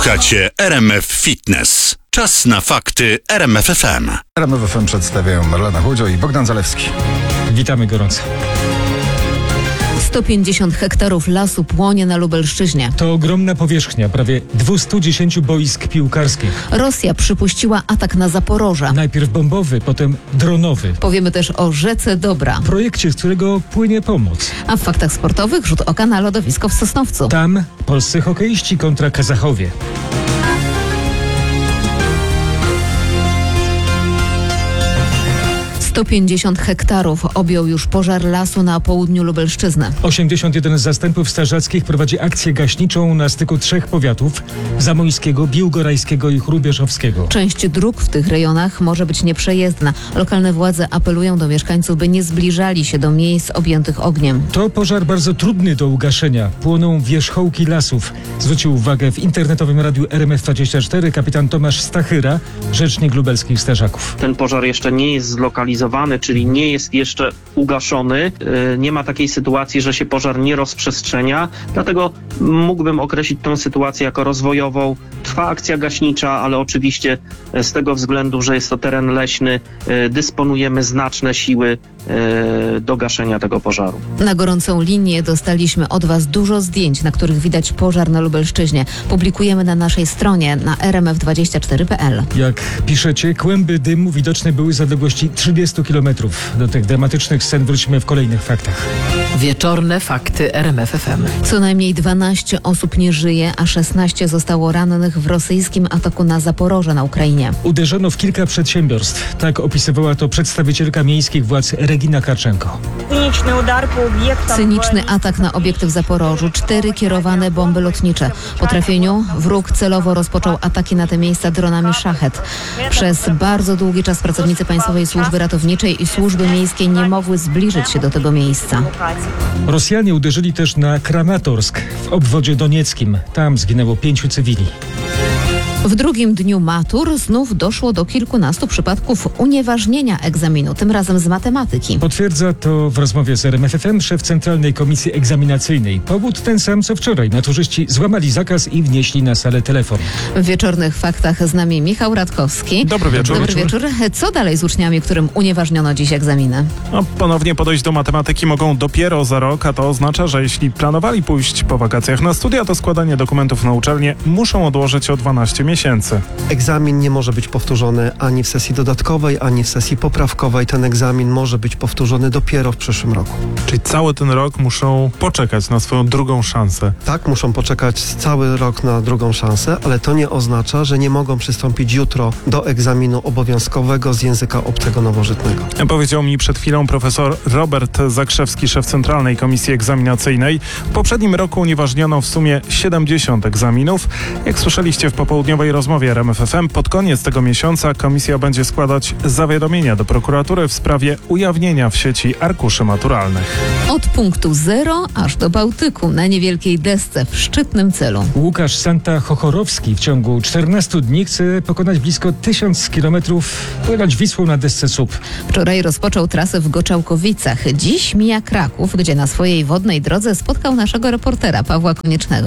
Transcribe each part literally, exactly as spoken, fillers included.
Słuchacie R M F Fitness. Czas na fakty R M F F M. R M F F M przedstawiają Marlena Chudzio i Bogdan Zalewski. Witamy gorąco. sto pięćdziesiąt hektarów lasu płonie na Lubelszczyźnie. To ogromna powierzchnia, prawie dwieście dziesięć boisk piłkarskich. Rosja przypuściła atak na Zaporoże. Najpierw bombowy, potem dronowy. Powiemy też o rzece Dobra. Projekcie, z którego płynie pomoc. A w faktach sportowych rzut oka na lodowisko w Sosnowcu. Tam polscy hokeiści kontra Kazachowie. sto pięćdziesiąt hektarów objął już pożar lasu na południu Lubelszczyzny. osiemdziesiąt jeden zastępów strażackich prowadzi akcję gaśniczą na styku trzech powiatów: zamojskiego, biłgorajskiego i chrubieszowskiego. Część dróg w tych rejonach może być nieprzejezdna. Lokalne władze apelują do mieszkańców, by nie zbliżali się do miejsc objętych ogniem. To pożar bardzo trudny do ugaszenia. Płoną wierzchołki lasów. Zwrócił uwagę w internetowym radiu R M F dwadzieścia cztery kapitan Tomasz Stachyra, rzecznik lubelskich strażaków. Ten pożar jeszcze nie jest zlokalizowany, czyli nie jest jeszcze ugaszony. Nie ma takiej sytuacji, że się pożar nie rozprzestrzenia. Dlatego mógłbym określić tę sytuację jako rozwojową. Trwa akcja gaśnicza, ale oczywiście z tego względu, że jest to teren leśny, dysponujemy znaczne siły do gaszenia tego pożaru. Na gorącą linię dostaliśmy od Was dużo zdjęć, na których widać pożar na Lubelszczyźnie. Publikujemy na naszej stronie na r m f dwadzieścia cztery kropka p l. Jak piszecie, kłęby dymu widoczne były z odległości trzydziestu kilometrów. Do tych dramatycznych scen wrócimy w kolejnych faktach. Wieczorne fakty R M F F M. Co najmniej dwanaście osób nie żyje, a szesnaście zostało rannych w rosyjskim ataku na Zaporoże na Ukrainie. Uderzono w kilka przedsiębiorstw. Tak opisywała to przedstawicielka miejskich władz Regina Karczenko. Cyniczny atak na obiekty w Zaporożu. Cztery kierowane bomby lotnicze. Po trafieniu wróg celowo rozpoczął ataki na te miejsca dronami Szachet. Przez bardzo długi czas pracownicy Państwowej Służby Ratowniczej i Służby Miejskiej nie mogły zbliżyć się do tego miejsca. Rosjanie uderzyli też na Kramatorsk w obwodzie donieckim. Tam zginęło pięciu cywili. W drugim dniu matur znów doszło do kilkunastu przypadków unieważnienia egzaminu, tym razem z matematyki. Potwierdza to w rozmowie z R M F F M szef Centralnej Komisji Egzaminacyjnej. Powód ten sam co wczoraj. Maturzyści złamali zakaz i wnieśli na salę telefon. W wieczornych faktach z nami Michał Radkowski. Dobry wieczór. Dobry wieczór. Co dalej z uczniami, którym unieważniono dziś egzaminy? No, ponownie podejść do matematyki mogą dopiero za rok, a to oznacza, że jeśli planowali pójść po wakacjach na studia, to składanie dokumentów na uczelnię muszą odłożyć o dwanaście miesięcy. Egzamin nie może być powtórzony ani w sesji dodatkowej, ani w sesji poprawkowej. Ten egzamin może być powtórzony dopiero w przyszłym roku. Czyli cały ten rok muszą poczekać na swoją drugą szansę. Tak, muszą poczekać cały rok na drugą szansę, ale to nie oznacza, że nie mogą przystąpić jutro do egzaminu obowiązkowego z języka obcego nowożytnego. Powiedział mi przed chwilą profesor Robert Zakrzewski, szef Centralnej Komisji Egzaminacyjnej. W poprzednim roku unieważniono w sumie siedemdziesiąt egzaminów. Jak słyszeliście w popołudniowej rozmowie R M F F M, pod koniec tego miesiąca komisja będzie składać zawiadomienia do prokuratury w sprawie ujawnienia w sieci arkuszy maturalnych. Od punktu zero aż do Bałtyku na niewielkiej desce w szczytnym celu. Łukasz Santa-Chochorowski w ciągu czternastu dni chce pokonać blisko tysiąc kilometrów, płynąć Wisłą na desce S U P. Wczoraj rozpoczął trasę w Goczałkowicach. Dziś mija Kraków, gdzie na swojej wodnej drodze spotkał naszego reportera Pawła Koniecznego.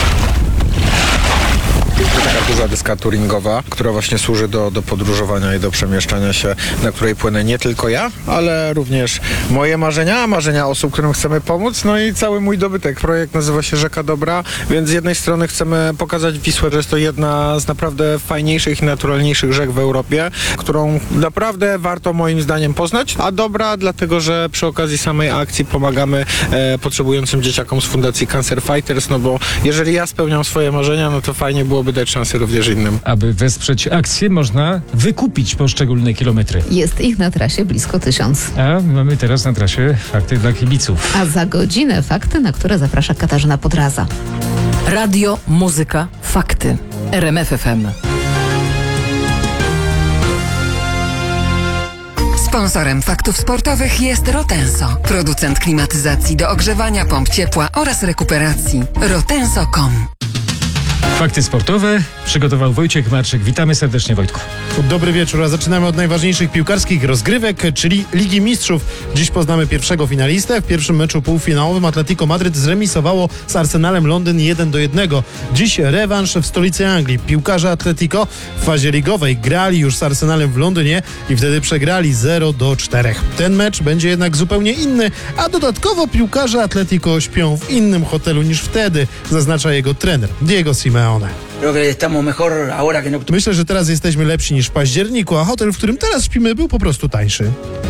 Taka duża deska touringowa, która właśnie służy do, do podróżowania i do przemieszczania się, na której płynę nie tylko ja, ale również moje marzenia, marzenia osób, którym chcemy pomóc, no i cały mój dobytek. Projekt nazywa się Rzeka Dobra, więc z jednej strony chcemy pokazać Wisłę, że jest to jedna z naprawdę fajniejszych i naturalniejszych rzek w Europie, którą naprawdę warto moim zdaniem poznać, a Dobra dlatego, że przy okazji samej akcji pomagamy e, potrzebującym dzieciakom z Fundacji Cancer Fighters, no bo jeżeli ja spełniam swoje marzenia, no to fajnie byłoby dać szansę również innym. Aby wesprzeć akcję, można wykupić poszczególne kilometry. Jest ich na trasie blisko tysiąc. A mamy teraz na trasie fakty dla kibiców. A za godzinę fakty, na które zaprasza Katarzyna Podraza. Radio, muzyka, fakty. R M F F M. Sponsorem faktów sportowych jest Rotenso, producent klimatyzacji do ogrzewania, pomp ciepła oraz rekuperacji. rotenso kropka com Fakty sportowe przygotował Wojciech Marczyk. Witamy serdecznie, Wojtku. Dobry wieczór, a zaczynamy od najważniejszych piłkarskich rozgrywek, czyli Ligi Mistrzów. Dziś poznamy pierwszego finalistę. W pierwszym meczu półfinałowym Atletico Madryt zremisowało z Arsenalem Londyn jeden do jednego. Dziś rewanż w stolicy Anglii. Piłkarze Atletico w fazie ligowej grali już z Arsenalem w Londynie i wtedy przegrali zero do czterech. Ten mecz będzie jednak zupełnie inny, a dodatkowo piłkarze Atletico śpią w innym hotelu niż wtedy, zaznacza jego trener Diego Simeone. Myślę, że teraz jesteśmy lepsi niż w październiku, a hotel, w którym teraz śpimy, był po prostu tańszy.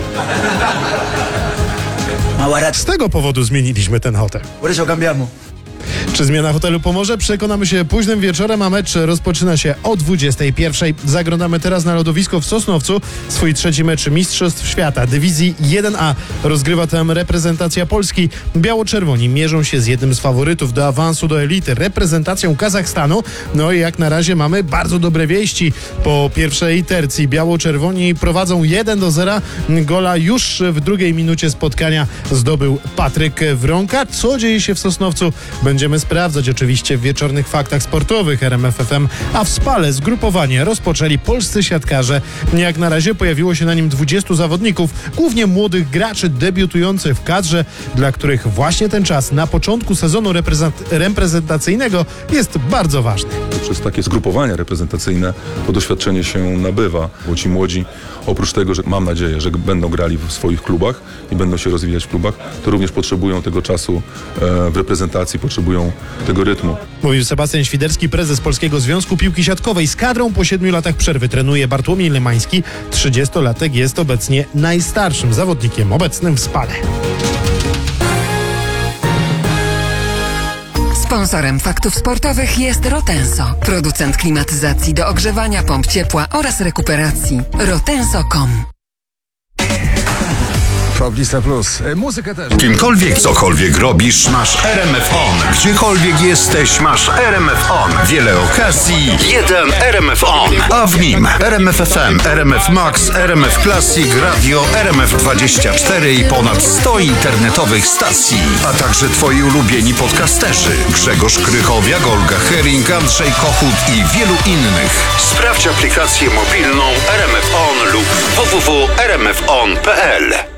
Z tego powodu zmieniliśmy ten hotel. Czy zmiana hotelu pomoże? Przekonamy się późnym wieczorem, a mecz rozpoczyna się o dwudziestej pierwszej. Zaglądamy teraz na lodowisko w Sosnowcu. Swój trzeci mecz Mistrzostw Świata Dywizji jeden A rozgrywa tam reprezentacja Polski. Biało-czerwoni mierzą się z jednym z faworytów do awansu do elity, reprezentacją Kazachstanu. No i jak na razie mamy bardzo dobre wieści. Po pierwszej tercji biało-czerwoni prowadzą jeden do zera. Gola już w drugiej minucie spotkania zdobył Patryk Wronka. Co dzieje się w Sosnowcu? Będziemy sprawdzać oczywiście w wieczornych faktach sportowych R M F F M, a w Spale zgrupowanie rozpoczęli polscy siatkarze. Jak na razie pojawiło się na nim dwudziestu zawodników, głównie młodych graczy debiutujących w kadrze, dla których właśnie ten czas na początku sezonu reprezent- reprezentacyjnego jest bardzo ważny. Przez takie zgrupowania reprezentacyjne to doświadczenie się nabywa, bo ci młodzi, oprócz tego, że mam nadzieję, że będą grali w swoich klubach i będą się rozwijać w klubach, to również potrzebują tego czasu e, w reprezentacji, potrzebują tego rytmu. Mówił Sebastian Świderski, prezes Polskiego Związku Piłki Siatkowej. Z kadrą po siedmiu latach przerwy trenuje Bartłomiej Lemański. trzydziestolatek jest obecnie najstarszym zawodnikiem obecnym w Spale. Sponsorem faktów sportowych jest Rotenso, producent klimatyzacji do ogrzewania, pomp ciepła oraz rekuperacji. rotenso kropka com. Poblista Plus. E, muzykę też. Kimkolwiek, cokolwiek robisz, masz R M F On. Gdziekolwiek jesteś, masz R M F On. Wiele okazji, jeden R M F On. A w nim R M F F M, R M F Max, R M F Classic, Radio R M F dwadzieścia cztery i ponad sto internetowych stacji. A także twoi ulubieni podcasterzy. Grzegorz Krychowiak, Olga Hering, Andrzej Kochut i wielu innych. Sprawdź aplikację mobilną R M F On lub w w w kropka r m f on kropka p l.